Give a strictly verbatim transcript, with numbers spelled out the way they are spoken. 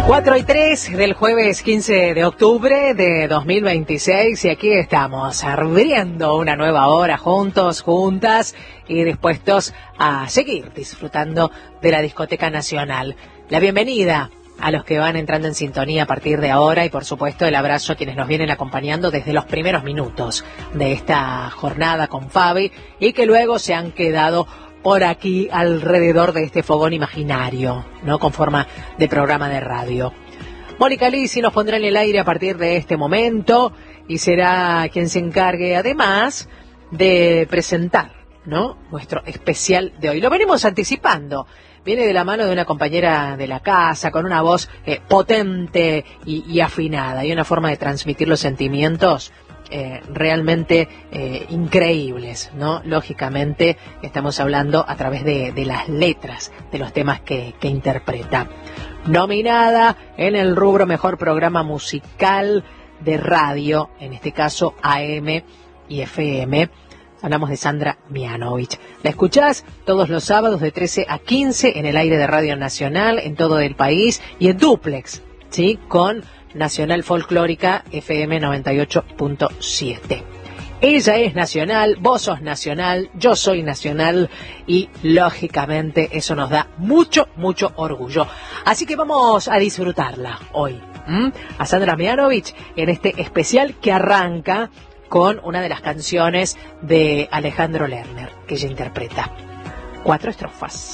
cuatro y tres del jueves quince de octubre de dos mil veintiséis, y aquí estamos abriendo una nueva hora juntos, juntas y dispuestos a seguir disfrutando de la Discoteca Nacional. La bienvenida a los que van entrando en sintonía a partir de ahora, y por supuesto el abrazo a quienes nos vienen acompañando desde los primeros minutos de esta jornada con Fabi y que luego se han quedado por aquí alrededor de este fogón imaginario, ¿no? Con forma de programa de radio. Mónica Lisi nos pondrá en el aire a partir de este momento y será quien se encargue además de presentar, ¿no?, nuestro especial de hoy. Lo venimos anticipando. Viene de la mano de una compañera de la casa, con una voz eh, potente y, y afinada, y una forma de transmitir los sentimientos Eh, realmente eh, increíbles, ¿no? Lógicamente estamos hablando a través de, de las letras de los temas que, que interpreta. Nominada en el rubro Mejor Programa Musical de Radio, en este caso A M y F M, hablamos de Sandra Mianovich. La escuchás todos los sábados de trece a quince en el aire de Radio Nacional, en todo el país, y en duplex, ¿sí?, con Nacional Folclórica F M noventa y ocho punto siete. Ella es nacional, vos sos nacional, yo soy nacional, y lógicamente eso nos da mucho, mucho orgullo. Así que vamos a disfrutarla hoy, ¿m? a Sandra Mianovich en este especial que arranca con una de las canciones de Alejandro Lerner que ella interpreta. Cuatro estrofas.